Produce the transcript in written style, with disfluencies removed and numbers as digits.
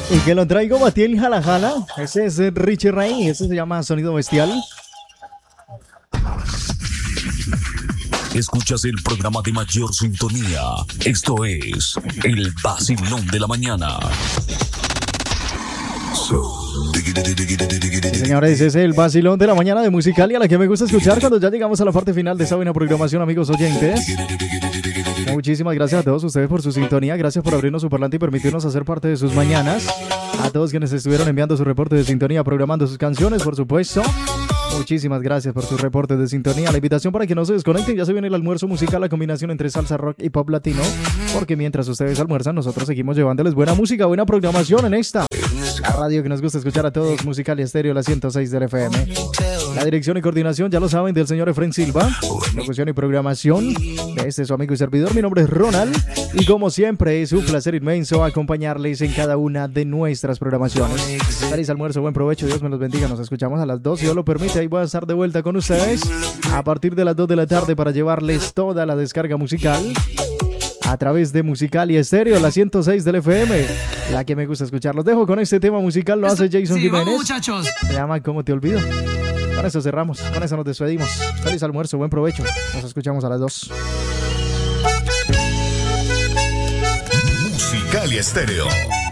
Y que lo traigo Batiel Jala Jala. Ese es Richie Ray. Ese se llama Sonido Bestial. Escuchas el programa de mayor sintonía. Esto es El Vacilón de la Mañana. Señores, ese es el Vacilón de la Mañana de Musical y a la que me gusta escuchar cuando ya llegamos a la parte final de esta buena programación, amigos oyentes. Muchísimas gracias a todos ustedes por su sintonía. Gracias por abrirnos su parlante y permitirnos hacer parte de sus mañanas. A todos quienes estuvieron enviando su reporte de sintonía, programando sus canciones, por supuesto. Muchísimas gracias por sus reportes de sintonía. La invitación para que no se desconecten. Ya se viene el almuerzo musical, la combinación entre salsa, rock y pop latino. Porque mientras ustedes almuerzan, nosotros seguimos llevándoles buena música, buena programación en esta la radio que nos gusta escuchar a todos, Musical y Estéreo, la 106 del FM. La dirección y coordinación, ya lo saben, del señor Efren Silva. Locución y programación de este su amigo y servidor. Mi nombre es Ronald y como siempre es un placer inmenso acompañarles en cada una de nuestras programaciones. Feliz almuerzo, buen provecho, Dios me los bendiga. Nos escuchamos a las 2, si Dios lo permite. Ahí voy a estar de vuelta con ustedes a partir de las 2 de la tarde para llevarles toda la descarga musical a través de Musical y Estéreo, la 106 del FM, la que me gusta escuchar. Los dejo con este tema musical, lo hace Jason Jiménez. Vamos, muchachos. Se llama ¿Cómo te olvido? Con eso cerramos, con eso nos despedimos. Feliz almuerzo, buen provecho. Nos escuchamos a las 2. Musical y Estéreo.